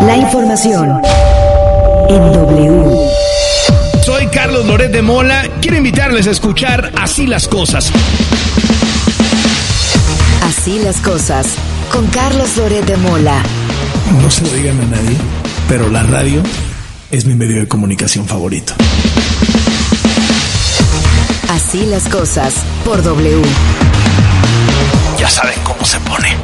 La información en W. Soy Carlos Loret de Mola. Quiero invitarles a escuchar Así las Cosas. Así las cosas, con Carlos Loret de Mola. No se lo digan a nadie, pero la radio es mi medio de comunicación favorito. Así las cosas, por W. Ya saben cómo se pone.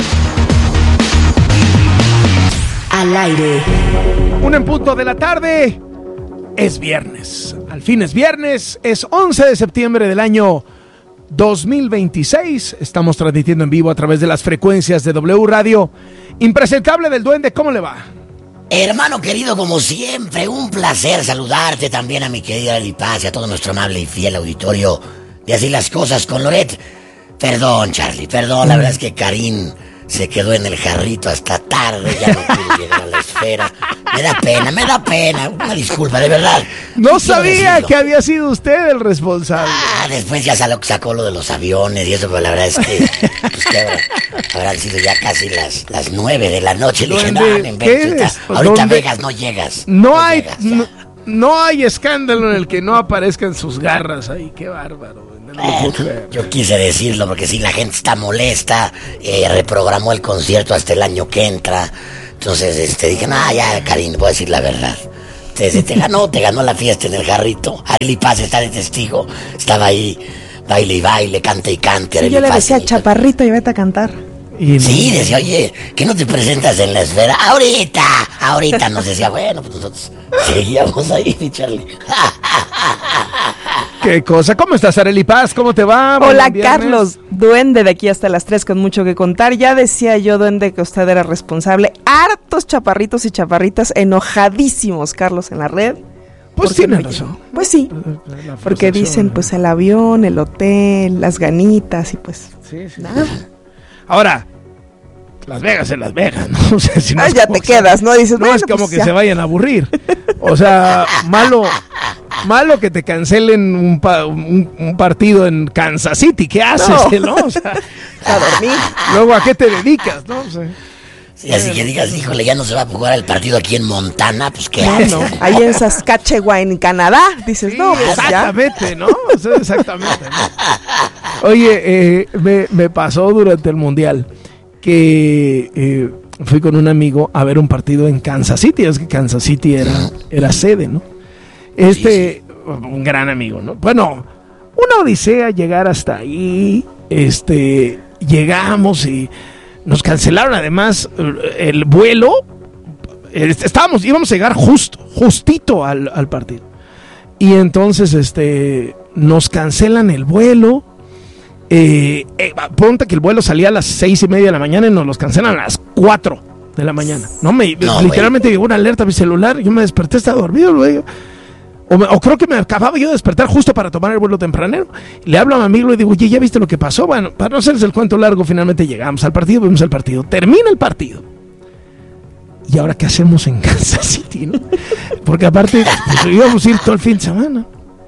Al aire. 1:00 p.m. Es viernes. Al fin es viernes. Es 11 de septiembre del año 2026. Estamos transmitiendo en vivo a través de las frecuencias de W Radio. Impresentable del Duende, ¿cómo le va? Hermano querido, como siempre, un placer saludarte, también a mi querida Eli Paz y a todo nuestro amable y fiel auditorio de Así las Cosas con Loret. Perdón, Charlie, perdón, la verdad es que Karim se quedó en el jarrito hasta tarde, ya no pudo llegar a la esfera. Me da pena, una disculpa, de verdad. No sabía que había sido usted el responsable. Después ya sacó lo de los aviones y eso, pero la verdad es que, pues, habrán sido ya casi las 9 de la noche. Le dije, no me inventes, ahorita Vegas no llegas. No hay escándalo en el que no aparezcan sus garras ahí, qué bárbaro. Yo quise decirlo porque si la gente está molesta, reprogramó el concierto hasta el año que entra. Entonces dije, ya, Karim, voy a decir la verdad. Te ganó la fiesta en el jarrito. Eli Paz está de testigo. Estaba ahí, baile y baile, cante y cante. Sí, yo le decía, chaparrito, y vete a cantar. Sí, decía, oye, ¿qué no te presentas en la esfera? Ahorita nos decía, bueno, pues nosotros seguíamos ahí, mi Charlie. ¿Qué cosa? ¿Cómo estás, Arely Paz? ¿Cómo te va? Hola, Carlos, Duende, de aquí hasta las 3 con mucho que contar. Ya decía yo, Duende, que usted era responsable. Hartos chaparritos y chaparritas enojadísimos, Carlos, en la red. Pues tiene razón. Pues sí, porque dicen, pues el avión, el hotel, las ganitas y pues sí. nada. Ahora, Las Vegas es Las Vegas, ¿no? O sea, si no ya te quedas, ¿no? Dices, no bueno, es como pues que ya se vayan a aburrir. O sea, malo que te cancelen un partido en Kansas City. ¿Qué haces, no? O sea, a dormir. Luego, ¿a qué te dedicas, no? O sea, sí, así que digas, híjole, ya no se va a jugar el partido aquí en Montana, pues ¿qué haces? No, ahí en Saskatchewan, en Canadá, dices, sí, no, pues exactamente, ¿no? O sea, exactamente, ¿no? Oye, me pasó durante el Mundial que fui con un amigo a ver un partido en Kansas City. Es que Kansas City era sede, ¿no? Un gran amigo, ¿no? Bueno, una odisea llegar hasta ahí. Llegamos y nos cancelaron además el vuelo. Íbamos a llegar justito al partido. Y entonces nos cancelan el vuelo. Ponte que el vuelo salía a las 6:30 de la mañana y nos los cancelan a las 4 de la mañana. Literalmente llegó una alerta a mi celular. Yo me desperté, estaba dormido, luego. O creo que me acababa yo de despertar justo para tomar el vuelo tempranero. Le hablo a mi amigo y digo, oye, ¿ya viste lo que pasó? Bueno, para no hacerles el cuento largo, finalmente llegamos al partido, vimos el partido. Termina el partido. ¿Y ahora qué hacemos en Kansas City, no? Porque aparte, pues, íbamos a ir todo el fin de semana.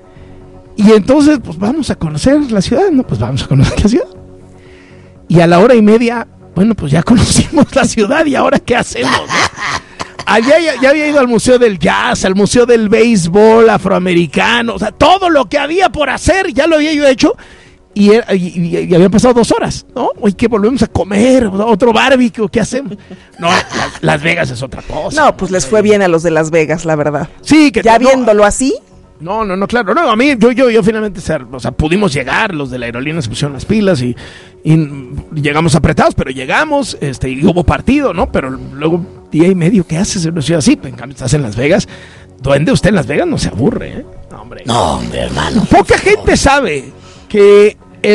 Y entonces, pues vamos a conocer la ciudad, ¿no? Pues vamos a conocer la ciudad. Y a la 1:30, bueno, pues ya conocimos la ciudad, ¿y ahora qué hacemos, no? Ya había ido al Museo del Jazz, al Museo del Béisbol Afroamericano, o sea, todo lo que había por hacer, ya lo había yo hecho, y habían pasado 2 horas, ¿no? Oye, ¿qué volvemos a comer? ¿Otro barbecue? ¿Qué hacemos? No, Las Vegas es otra cosa. No, pues les fue bien a los de Las Vegas, la verdad. Sí, que ya viéndolo así. No, claro, no, a mí, yo finalmente, o sea, pudimos llegar, los de la aerolínea se pusieron las pilas y llegamos apretados, pero llegamos, y hubo partido, ¿no? Pero luego, día y medio, ¿qué haces en una ciudad así? En cambio, estás en Las Vegas. Duende, usted en Las Vegas no se aburre, ¿eh? No, hombre, hermano. Poca gente sabe que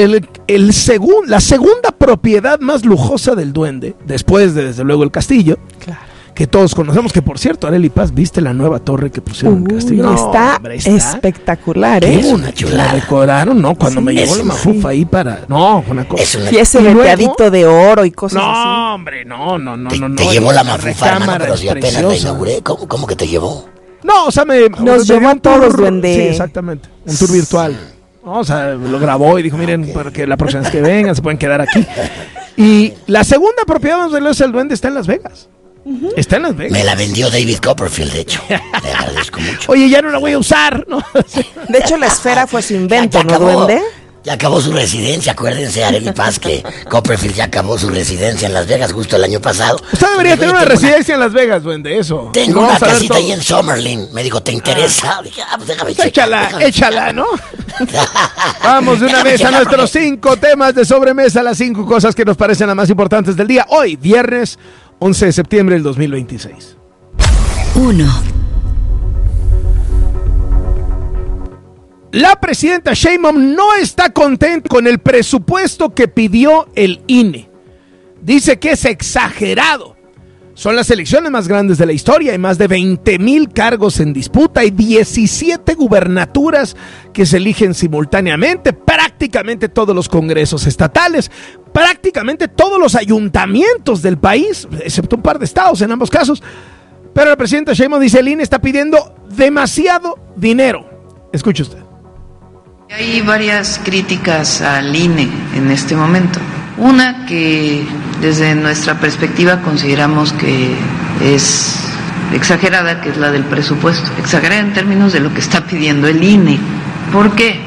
la segunda propiedad más lujosa del Duende, después de, desde luego, el castillo, claro, que todos conocemos, que por cierto, Arely Paz, ¿viste la nueva torre que pusieron en Castillo? No, está espectacular, ¿eh? Es una chulada. La decoraron, ¿no? Cuando me llegó la mafufa ahí para... No, una cosa... Y ese veteadito de oro y cosas así. No, hombre, no. Te llevó la mafufa, hermano, pero si apenas la inauguré. ¿Cómo que te llevó? No, o sea, nos llevó a todos, Duende. Sí, exactamente. Un tour virtual. O sea, lo grabó y dijo, miren, para que la próxima vez que vengan se pueden quedar aquí. Y la segunda propiedad donde es el Duende está en Las Vegas. Está en Las Vegas. Me la vendió David Copperfield, de hecho. Le agradezco mucho. Oye, ya no la voy a usar, ¿no? De hecho, la esfera fue su invento, ¿no, acabó, duende? Ya acabó su residencia, acuérdense, Arely Paz, que Copperfield ya acabó su residencia en Las Vegas justo el año pasado. Usted debería tener una residencia en Las Vegas, duende, eso. Tengo una casita ahí en Summerlin. Me dijo, ¿te interesa? Dije, pues déjame checar. Échala, ¿no? Vamos de una vez a nuestros 5 temas de sobremesa, las 5 cosas que nos parecen las más importantes del día. Hoy, viernes 11 de septiembre del 2026. 1. La presidenta Sheinbaum no está contenta con el presupuesto que pidió el INE. Dice que es exagerado. Son las elecciones más grandes de la historia. Hay más de 20,000 cargos en disputa. Hay 17 gubernaturas que se eligen simultáneamente. Prácticamente todos los congresos estatales. Prácticamente todos los ayuntamientos del país, excepto un par de estados en ambos casos. Pero la presidenta Sheinbaum dice el INE está pidiendo demasiado dinero. Escuche usted. Hay varias críticas al INE en este momento. Una que desde nuestra perspectiva consideramos que es exagerada, que es la del presupuesto. Exagerada en términos de lo que está pidiendo el INE. ¿Por qué?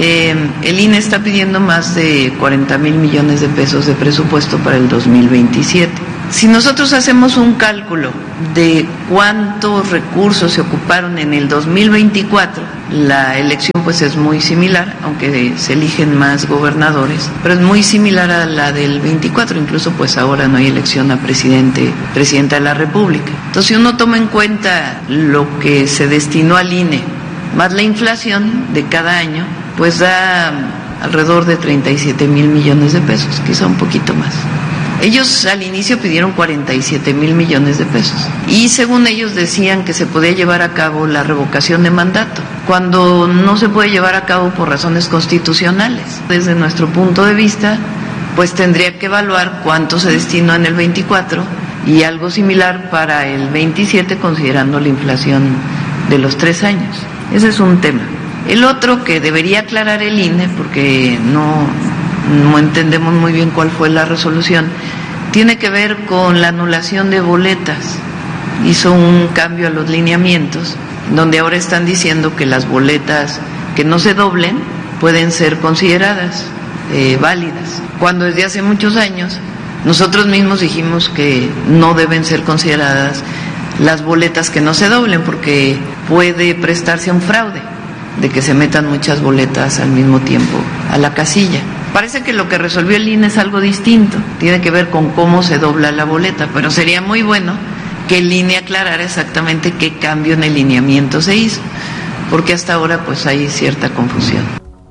El INE está pidiendo más de 40,000 millones de pesos de presupuesto para el 2027. Si nosotros hacemos un cálculo de cuántos recursos se ocuparon en el 2024, la elección pues es muy similar, aunque se eligen más gobernadores, pero es muy similar a la del 24, incluso pues ahora no hay elección a presidenta de la República. Entonces, si uno toma en cuenta lo que se destinó al INE, más la inflación de cada año, pues da alrededor de 37,000 millones de pesos, quizá un poquito más. Ellos al inicio pidieron 47,000 millones de pesos y según ellos decían que se podía llevar a cabo la revocación de mandato, cuando no se puede llevar a cabo por razones constitucionales. Desde nuestro punto de vista, pues tendría que evaluar cuánto se destinó en el 24 y algo similar para el 27 considerando la inflación de los 3 años. Ese es un tema. El otro que debería aclarar el INE, porque no entendemos muy bien cuál fue la resolución, tiene que ver con la anulación de boletas. Hizo un cambio a los lineamientos, donde ahora están diciendo que las boletas que no se doblen pueden ser consideradas válidas, cuando desde hace muchos años nosotros mismos dijimos que no deben ser consideradas las boletas que no se doblen, porque puede prestarse a un fraude, de que se metan muchas boletas al mismo tiempo a la casilla. Parece que lo que resolvió el INE es algo distinto, tiene que ver con cómo se dobla la boleta, pero sería muy bueno que el INE aclarara exactamente qué cambio en el lineamiento se hizo, porque hasta ahora pues hay cierta confusión.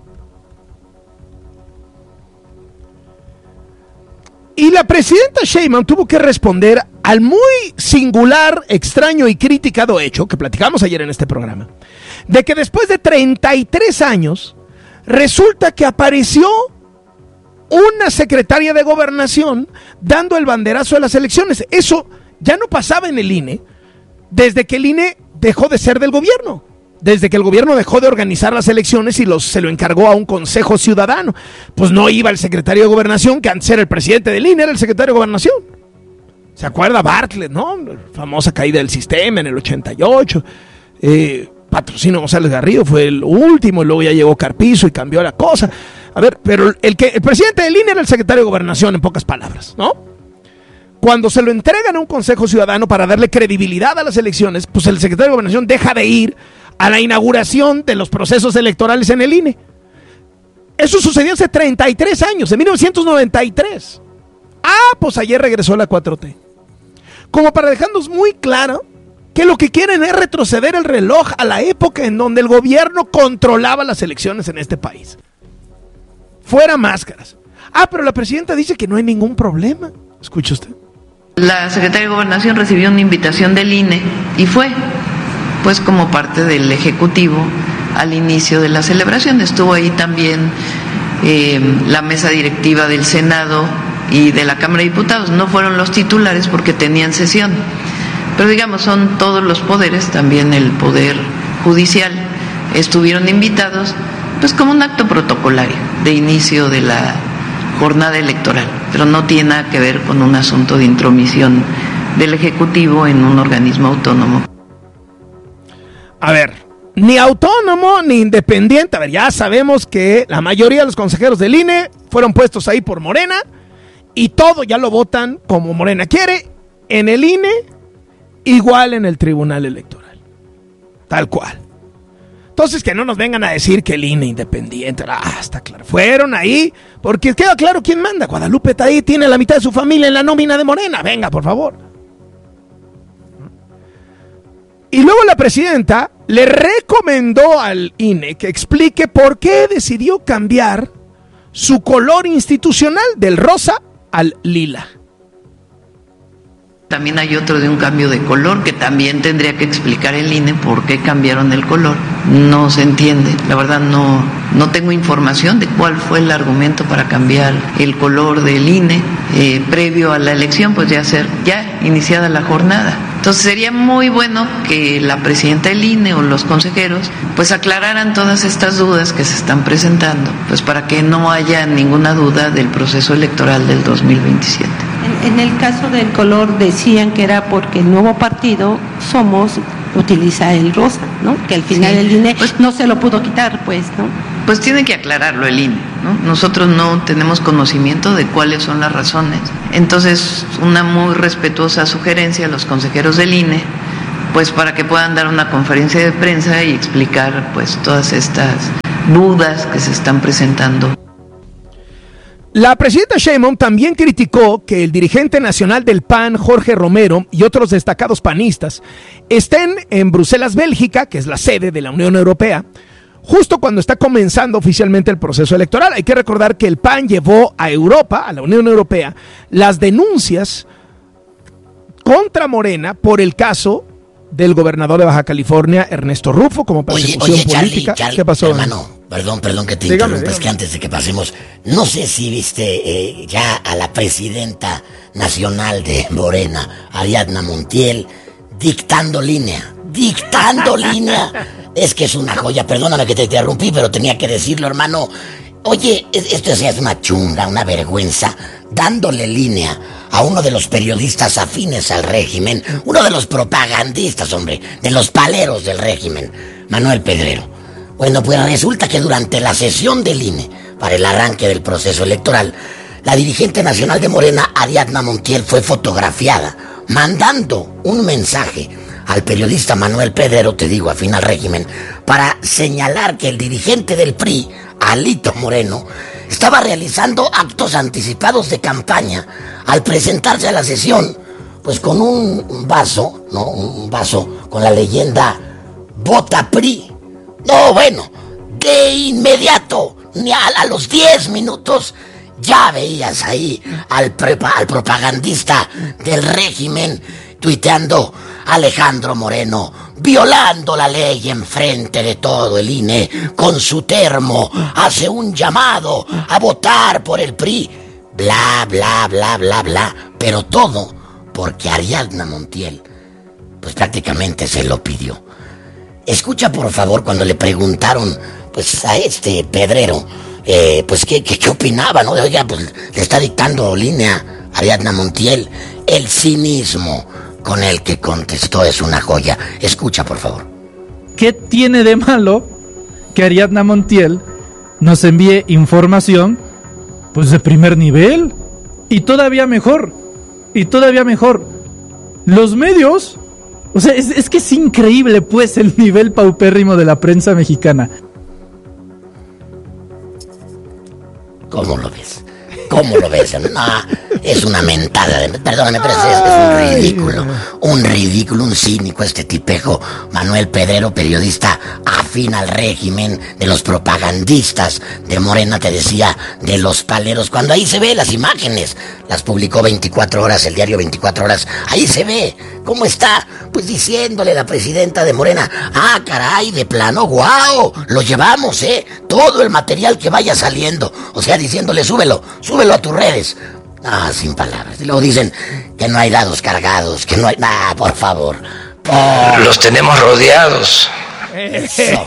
Y la presidenta Sheinbaum tuvo que responder al muy singular, extraño y criticado hecho que platicamos ayer en este programa, de que después de 33 años resulta que apareció una secretaria de Gobernación dando el banderazo de las elecciones. Eso ya no pasaba en el INE desde que el INE dejó de ser del gobierno, desde que el gobierno dejó de organizar las elecciones y se lo encargó a un consejo ciudadano. Pues no iba el secretario de Gobernación, que antes era el presidente del INE, era el secretario de Gobernación. ¿Se acuerda Bartlett, no? La famosa caída del sistema en el 88. Patrocinio González Garrido fue el último, y luego ya llegó Carpizo y cambió la cosa. A ver, pero el presidente del INE era el secretario de Gobernación, en pocas palabras, ¿no? Cuando se lo entregan a un consejo ciudadano para darle credibilidad a las elecciones, pues el secretario de Gobernación deja de ir a la inauguración de los procesos electorales en el INE. Eso sucedió hace 33 años, en 1993. Pues ayer regresó la 4T. Como para dejarnos muy claro que lo que quieren es retroceder el reloj a la época en donde el gobierno controlaba las elecciones en este país. Fuera máscaras. Pero la presidenta dice que no hay ningún problema. Escuche usted. La secretaria de Gobernación recibió una invitación del INE y fue, pues como parte del Ejecutivo al inicio de la celebración. Estuvo ahí también la mesa directiva del Senado y de la Cámara de Diputados. No fueron los titulares porque tenían sesión, pero digamos son todos los poderes, también el Poder Judicial, estuvieron invitados, pues como un acto protocolario de inicio de la jornada electoral, pero no tiene nada que ver con un asunto de intromisión del Ejecutivo en un organismo autónomo. A ver, ni autónomo ni independiente. A ver, ya sabemos que la mayoría de los consejeros del INE fueron puestos ahí por Morena y todo ya lo votan como Morena quiere en el INE, igual en el Tribunal Electoral. Tal cual. Entonces que no nos vengan a decir que el INE independiente, está claro. Fueron ahí porque queda claro quién manda. Guadalupe está ahí, tiene la mitad de su familia en la nómina de Morena. Venga, por favor. Y luego la presidenta le recomendó al INE que explique por qué decidió cambiar su color institucional del rosa al lila. También hay otro de un cambio de color que también tendría que explicar el INE por qué cambiaron el color. No se entiende, la verdad no tengo información de cuál fue el argumento para cambiar el color del INE previo a la elección, pues ya iniciada la jornada. Entonces sería muy bueno que la presidenta del INE o los consejeros pues aclararan todas estas dudas que se están presentando, pues para que no haya ninguna duda del proceso electoral del 2027. En el caso del color decían que era porque el nuevo partido Somos utiliza el rosa, ¿no? Que al final el INE pues, no se lo pudo quitar, pues, ¿no? Pues tiene que aclararlo el INE, ¿no? Nosotros no tenemos conocimiento de cuáles son las razones. Entonces, una muy respetuosa sugerencia a los consejeros del INE, pues para que puedan dar una conferencia de prensa y explicar pues todas estas dudas que se están presentando. La presidenta Sheinbaum también criticó que el dirigente nacional del PAN, Jorge Romero, y otros destacados panistas estén en Bruselas, Bélgica, que es la sede de la Unión Europea, justo cuando está comenzando oficialmente el proceso electoral. Hay que recordar que el PAN llevó a Europa, a la Unión Europea, las denuncias contra Morena por el caso del gobernador de Baja California, Ernesto Rufo, como persecución política. Charlie, ¿qué pasó? Hermano, perdón que te interrumpa, es que antes de que pasemos, no sé si viste ya a la presidenta nacional de Morena, Ariadna Montiel, dictando línea. Es que es una joya, perdóname que te interrumpí, pero tenía que decirlo, hermano. Oye, esto sí es una chunga, una vergüenza, dándole línea a uno de los periodistas afines al régimen, uno de los propagandistas, hombre, de los paleros del régimen, Manuel Pedrero. Bueno, pues resulta que durante la sesión del INE, para el arranque del proceso electoral, la dirigente nacional de Morena, Ariadna Montiel, fue fotografiada, mandando un mensaje al periodista Manuel Pedrero, te digo, afín al régimen, para señalar que el dirigente del PRI, Alito Moreno, estaba realizando actos anticipados de campaña al presentarse a la sesión, pues con un vaso, ¿no? Un vaso con la leyenda Vota PRI. No, bueno, de inmediato, ni a los 10 minutos, ya veías ahí al propagandista del régimen tuiteando: Alejandro Moreno violando la ley enfrente de todo el INE, con su termo hace un llamado a votar por el PRI, bla, bla, bla, bla, bla, pero todo porque Ariadna Montiel pues prácticamente se lo pidió. Escucha por favor cuando le preguntaron pues a este Pedrero pues qué opinaba, ¿no? Oiga, pues le está dictando línea Ariadna Montiel. El cinismo con el que contestó es una joya. Escucha, por favor. ¿Qué tiene de malo que Ariadna Montiel nos envíe información pues de primer nivel? Y todavía mejor. Los medios, o sea, es que es increíble pues el nivel paupérrimo de la prensa mexicana. ¿Cómo lo ves? No, es una mentada, perdóname, pero es un ridículo, un cínico este tipejo Manuel Pedrero, periodista afín al régimen, de los propagandistas de Morena, te decía, de los paleros, cuando ahí se ve las imágenes, las publicó 24 horas, el diario 24 horas, ahí se ve cómo está, pues diciéndole la presidenta de Morena: ah, caray, de plano, guau, lo llevamos, todo el material que vaya saliendo, o sea, diciéndole, súbelo a tus redes. Ah, sin palabras. Y luego dicen que no hay dados cargados, que no hay... Ah, por favor. Los tenemos rodeados. Eso.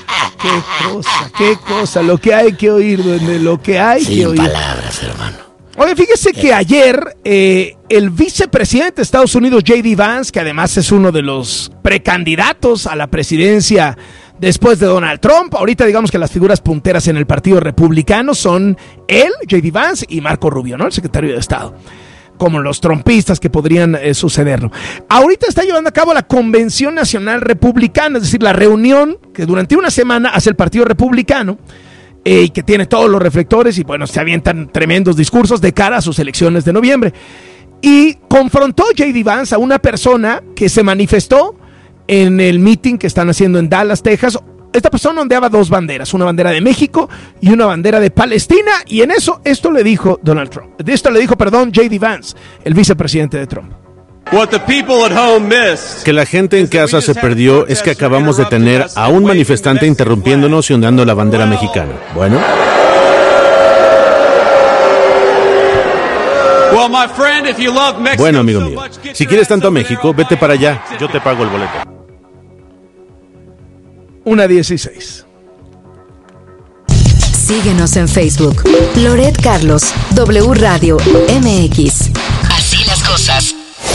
Qué cosa, lo que hay que oír, duende, lo que hay que oír. Sin palabras, hermano. Oye, fíjese que ayer el vicepresidente de Estados Unidos, J.D. Vance, que además es uno de los precandidatos a la presidencia después de Donald Trump, ahorita digamos que las figuras punteras en el Partido Republicano son él, J.D. Vance, y Marco Rubio, ¿no? El secretario de Estado, como los trumpistas que podrían sucederlo. Ahorita está llevando a cabo la Convención Nacional Republicana, es decir, la reunión que durante una semana hace el Partido Republicano, y que tiene todos los reflectores y bueno, se avientan tremendos discursos de cara a sus elecciones de noviembre. Y confrontó J.D. Vance a una persona que se manifestó en el meeting que están haciendo en Dallas, Texas. Esta persona ondeaba dos banderas, una bandera de México y una bandera de Palestina, y en eso, esto le dijo J.D. Vance, el vicepresidente de Trump. Que la gente en casa se perdió es que acabamos de tener a un manifestante interrumpiéndonos y ondeando la bandera mexicana. Bueno, amigo mío, si quieres tanto a México, vete para allá, yo te pago el boleto. 1:16. Síguenos en Facebook. Loret Carlos, W Radio MX. Así las cosas.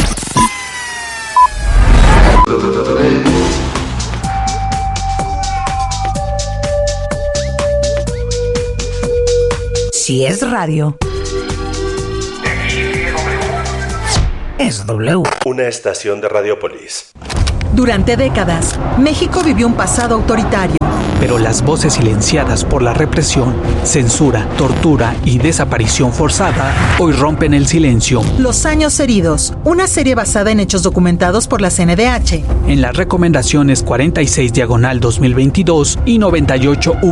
Si es radio, es W. Una estación de Radiopolis. Durante décadas, México vivió un pasado autoritario. Pero las voces silenciadas por la represión, censura, tortura y desaparición forzada hoy rompen el silencio. Los años heridos, una serie basada en hechos documentados por la CNDH. En las recomendaciones 46/2022 y 98